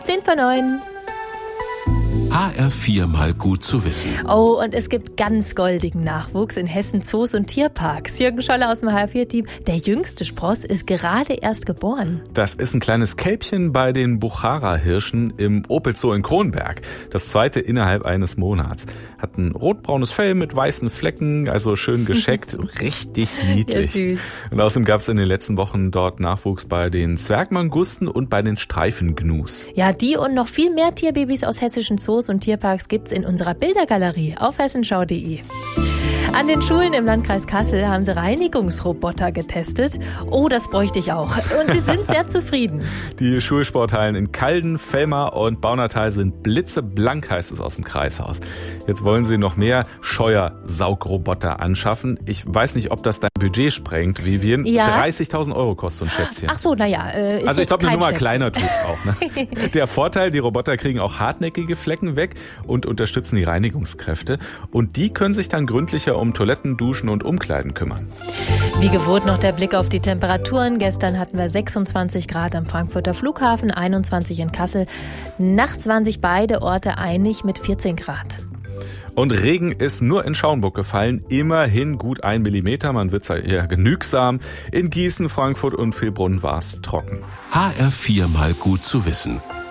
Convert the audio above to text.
10:09. HR4 mal gut zu wissen. Oh, und es gibt ganz goldigen Nachwuchs in Hessen Zoos und Tierparks. Jürgen Scholler aus dem HR4-Team. Der jüngste Spross ist gerade erst geboren. Das ist ein kleines Kälbchen bei den Buchara-Hirschen im Opel-Zoo in Kronberg. Das zweite innerhalb eines Monats. Hat ein rotbraunes Fell mit weißen Flecken, also schön gescheckt. Richtig niedlich. Ja, süß. Und außerdem gab es in den letzten Wochen dort Nachwuchs bei den Zwergmangusten und bei den Streifengnus. Ja, die und noch viel mehr Tierbabys aus hessischen Zoos und Tierparks gibt's in unserer Bildergalerie auf hessenschau.de. An den Schulen im Landkreis Kassel haben sie Reinigungsroboter getestet. Oh, das bräuchte ich auch. Und sie sind sehr zufrieden. Die Schulsporthallen in Calden, Vellmar und Baunatal sind blitzeblank, heißt es aus dem Kreishaus. Jetzt wollen sie noch mehr Scheuersaugroboter anschaffen. Ich weiß nicht, ob das dein Budget sprengt, Vivian. Ja. 30.000 Euro kostet so ein Schätzchen. Ach so, naja. Also ich glaube, eine Nummer Schnäppchen. kleiner tut's auch. Ne? Der Vorteil, die Roboter kriegen auch hartnäckige Flecken weg und unterstützen die Reinigungskräfte. Und die können sich dann gründlicher um Toiletten, Duschen und Umkleiden kümmern. Wie gewohnt noch der Blick auf die Temperaturen. Gestern hatten wir 26 Grad am Frankfurter Flughafen, 21 in Kassel. Nachts waren sich beide Orte einig mit 14 Grad. Und Regen ist nur in Schaumburg gefallen, immerhin gut 1 Millimeter. Man wird eher genügsam. In Gießen, Frankfurt und Vilbronn war es trocken. HR4 mal gut zu wissen.